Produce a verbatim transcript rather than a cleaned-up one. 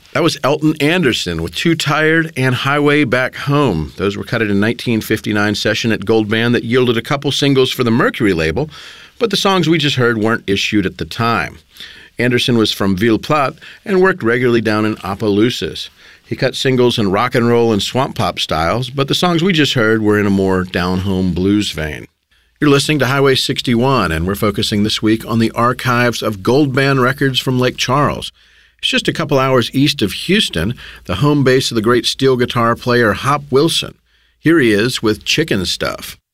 That was Elton Anderson with Too Tired and Highway Back Home. Those were cut at a nineteen fifty-nine session at Gold Band that yielded a couple singles for the Mercury label, but the songs we just heard weren't issued at the time. Anderson was from Ville Platte and worked regularly down in Opelousas. He cut singles in rock and roll and swamp pop styles, but the songs we just heard were in a more down-home blues vein. You're listening to Highway sixty-one, and we're focusing this week on the archives of Gold Band records from Lake Charles. It's just a couple hours east of Houston, the home base of the great steel guitar player Hop Wilson. Here he is with Chicken Stuff.